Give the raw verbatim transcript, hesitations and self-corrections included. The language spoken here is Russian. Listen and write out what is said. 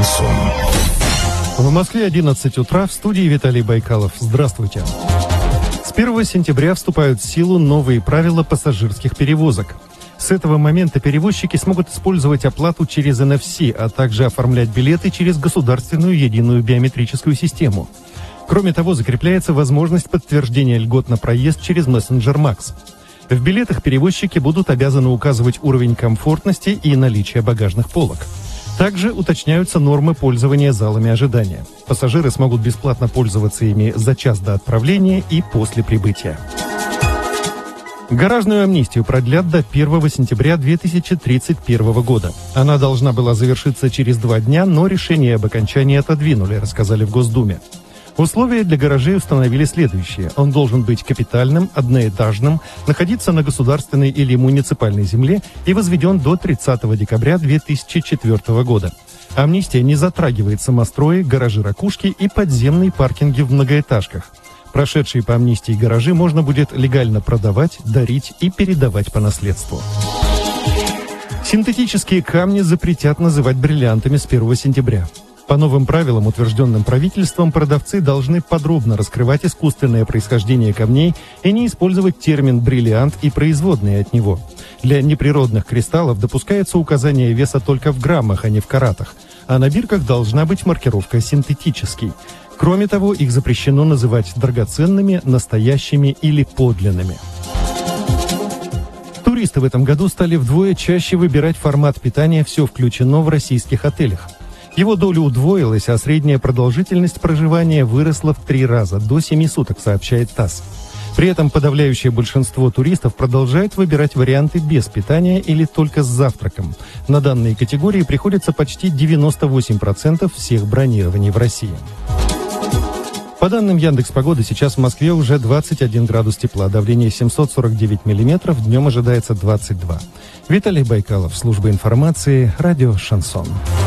шансон. В Москве одиннадцать утра, в студии Виталий Байкалов. Здравствуйте. С первого сентября вступают в силу новые правила пассажирских перевозок. С этого момента перевозчики смогут использовать оплату через эн эф си, а также оформлять билеты через государственную единую биометрическую систему. Кроме того, закрепляется возможность подтверждения льгот на проезд через мессенджер Макс. В билетах перевозчики будут обязаны указывать уровень комфортности и наличие багажных полок. Также уточняются нормы пользования залами ожидания. Пассажиры смогут бесплатно пользоваться ими за час до отправления и после прибытия. Гаражную амнистию продлят до первого сентября две тысячи тридцать первого года. Она должна была завершиться через два дня, но решение об окончании отодвинули, рассказали в Госдуме. Условия для гаражей установили следующие. Он должен быть капитальным, одноэтажным, находиться на государственной или муниципальной земле и возведен до тридцатого декабря две тысячи четвёртого года. Амнистия не затрагивает самострои, гаражи-ракушки и подземные паркинги в многоэтажках. Прошедшие по амнистии гаражи можно будет легально продавать, дарить и передавать по наследству. Синтетические камни запретят называть бриллиантами с первого сентября. По новым правилам, утвержденным правительством, продавцы должны подробно раскрывать искусственное происхождение камней и не использовать термин «бриллиант» и производные от него. Для неприродных кристаллов допускается указание веса только в граммах, а не в каратах, а на бирках должна быть маркировка «синтетический». Кроме того, их запрещено называть драгоценными, настоящими или подлинными. Туристы в этом году стали вдвое чаще выбирать формат питания «все включено» в российских отелях. Его доля удвоилась, а средняя продолжительность проживания выросла в три раза, до семи суток, сообщает ТАСС. При этом подавляющее большинство туристов продолжает выбирать варианты без питания или только с завтраком. На данные категории приходится почти девяносто восемь процентов всех бронирований в России. По данным Яндекс.Погоды, сейчас в Москве уже двадцать один градус тепла, давление семьсот сорок девять миллиметров, днем ожидается двадцать два. Виталий Байкалов, служба информации, радио «Шансон».